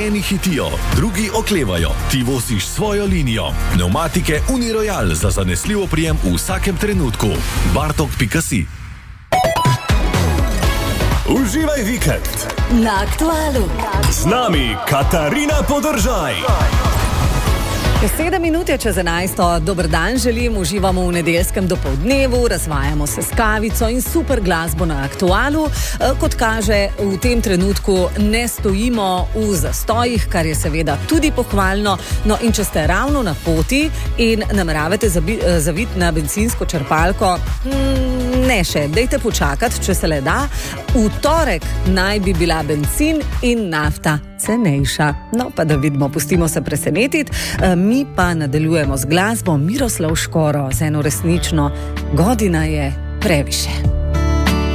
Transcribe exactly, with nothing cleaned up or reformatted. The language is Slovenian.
Eni hitijo, drugi oklevajo, ti vosiš svojo linijo. Pneumatike Uniroyal za zanesljiv oprijem v vsakem trenutku. bartok pika si. Uživaj vikend na Aktualu. Z nami Katarina Podržaj. Sedem minut je čez enajsto. Dober dan želim, uživamo v nedeljskem dopoldnevu, razvajamo se s kavico in super glasbo na Aktualu. Kot kaže, v tem trenutku ne stojimo v zastojih, kar je seveda tudi pohvalno. No in če ste ravno na poti in nameravate zaviti na bencinsko črpalko, hmm, ne še, dejte počakati, če se le da. V torek naj bi bila bencin in nafta cenejša. No, pa da vidimo, pustimo se presenetiti. Mi pa nadaljujemo z glasbo. Miroslav Škoro z eno resnično Godina je previše.